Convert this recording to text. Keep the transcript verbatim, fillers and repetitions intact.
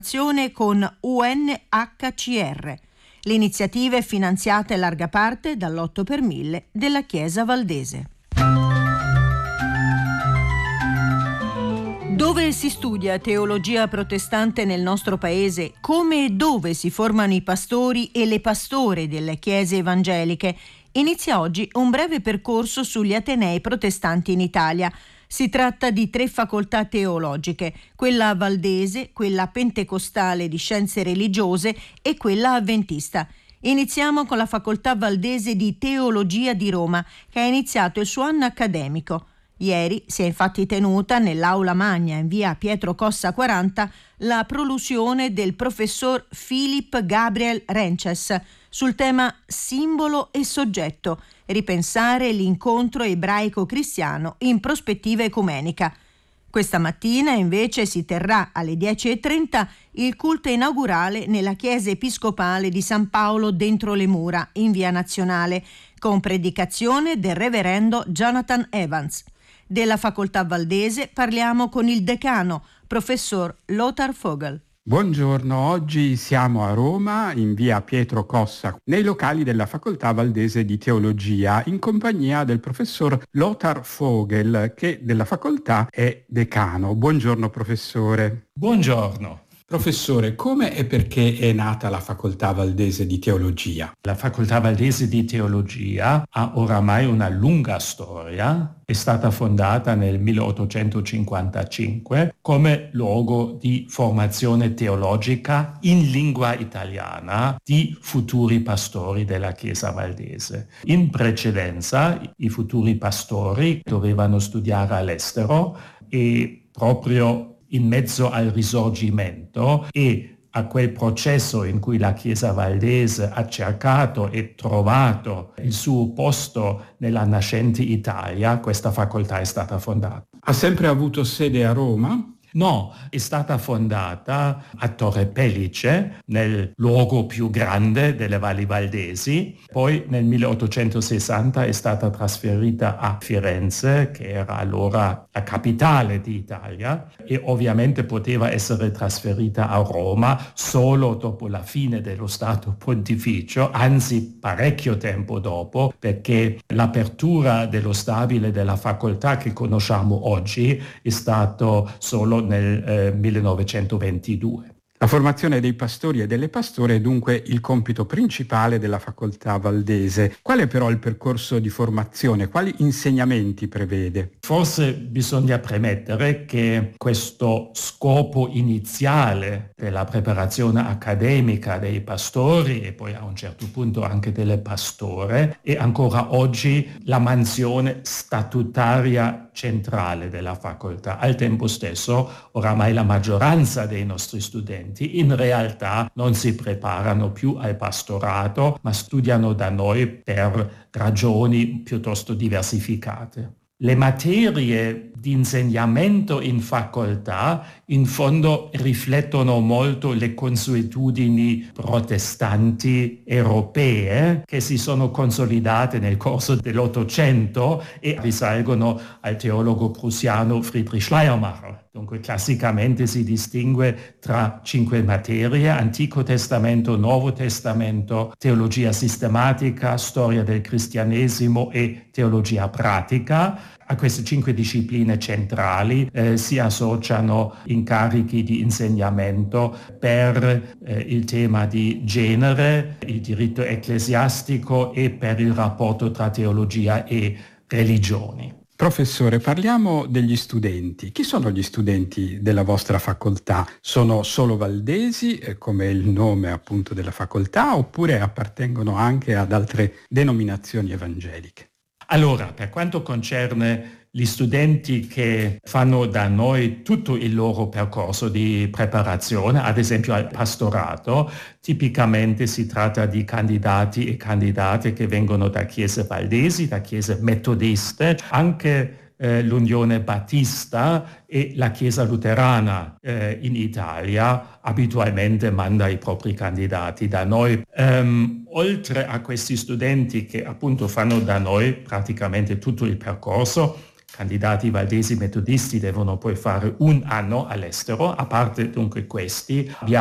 con U N H C R. L'iniziativa è finanziata in larga parte dall'otto per mille della Chiesa Valdese. Dove si studia teologia protestante nel nostro paese? Come e dove si formano i pastori e le pastore delle chiese evangeliche? Inizia oggi un breve percorso sugli atenei protestanti in Italia. Si tratta di tre facoltà teologiche, quella valdese, quella pentecostale di scienze religiose e quella avventista. Iniziamo con la facoltà valdese di teologia di Roma, che ha iniziato il suo anno accademico. Ieri si è infatti tenuta nell'aula magna in via Pietro Cossa quaranta la prolusione del professor Philip Gabriel Rences sul tema simbolo e soggetto, ripensare l'incontro ebraico-cristiano in prospettiva ecumenica. Questa mattina invece si terrà alle dieci e trenta il culto inaugurale nella chiesa episcopale di San Paolo dentro le mura in via Nazionale, con predicazione del reverendo Jonathan Evans. Della facoltà valdese parliamo con il decano, professor Lothar Vogel. Buongiorno, oggi siamo a Roma, in via Pietro Cossa, nei locali della Facoltà Valdese di Teologia, in compagnia del professor Lothar Vogel, che della facoltà è decano. Buongiorno professore. Buongiorno. Professore, come e perché è nata la Facoltà Valdese di Teologia? La Facoltà Valdese di Teologia ha oramai una lunga storia. È stata fondata nel milleottocentocinquantacinque come luogo di formazione teologica in lingua italiana di futuri pastori della Chiesa Valdese. In precedenza i futuri pastori dovevano studiare all'estero e proprio in mezzo al risorgimento e a quel processo in cui la Chiesa Valdese ha cercato e trovato il suo posto nella nascente Italia, questa facoltà è stata fondata. Ha sempre avuto sede a Roma? No, è stata fondata a Torre Pellice, nel luogo più grande delle Valli Valdesi. Poi nel milleottocentosessanta è stata trasferita a Firenze, che era allora la capitale d'Italia, e ovviamente poteva essere trasferita a Roma solo dopo la fine dello Stato Pontificio, anzi parecchio tempo dopo, perché l'apertura dello stabile della facoltà che conosciamo oggi è stato solo nel eh, millenovecentoventidue. La formazione dei pastori e delle pastore è dunque il compito principale della facoltà valdese. Qual è però il percorso di formazione? Quali insegnamenti prevede? Forse bisogna premettere che questo scopo iniziale della preparazione accademica dei pastori e poi a un certo punto anche delle pastore è ancora oggi la mansione statutaria centrale della facoltà. Al tempo stesso, oramai la maggioranza dei nostri studenti in realtà non si preparano più al pastorato, ma studiano da noi per ragioni piuttosto diversificate. Le materie di insegnamento in facoltà in fondo riflettono molto le consuetudini protestanti europee che si sono consolidate nel corso dell'Ottocento e risalgono al teologo prussiano Friedrich Schleiermacher. Dunque classicamente si distingue tra cinque materie: Antico Testamento, Nuovo Testamento, teologia sistematica, storia del cristianesimo e teologia pratica. A queste cinque discipline centrali eh, si associano incarichi di insegnamento per eh, il tema di genere, il diritto ecclesiastico e per il rapporto tra teologia e religioni. Professore, parliamo degli studenti. Chi sono gli studenti della vostra facoltà? Sono solo valdesi, eh, come il nome appunto della facoltà, oppure appartengono anche ad altre denominazioni evangeliche? Allora, per quanto concerne gli studenti che fanno da noi tutto il loro percorso di preparazione, ad esempio al pastorato, tipicamente si tratta di candidati e candidate che vengono da chiese valdesi, da chiese metodiste, anche eh, l'Unione Battista e la Chiesa Luterana eh, in Italia abitualmente manda i propri candidati da noi. Um, oltre a questi studenti che appunto fanno da noi praticamente tutto il percorso, candidati valdesi metodisti devono poi fare un anno all'estero. A parte dunque questi, abbiamo